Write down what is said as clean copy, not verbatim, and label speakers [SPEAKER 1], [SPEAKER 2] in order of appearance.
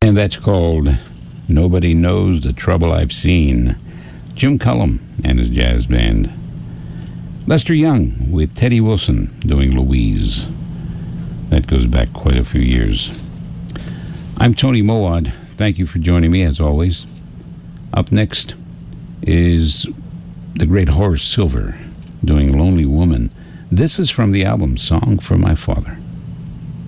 [SPEAKER 1] And that's called Nobody Knows the Trouble I've Seen. Jim Cullum and his jazz band. Lester Young with Teddy Wilson doing Louise. That goes back quite a few years. I'm Tony Mowad. Thank you for joining me, as always. Up next is the great Horace Silver doing Lonely Woman. This is from the album Song for My Father.